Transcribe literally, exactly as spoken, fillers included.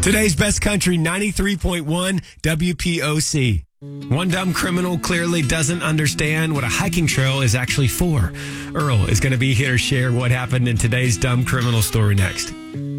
Today's best country, ninety-three point one W P O C. One dumb criminal clearly doesn't understand what a hiking trail is actually for. Earl is going to be here to share what happened in today's dumb criminal story next.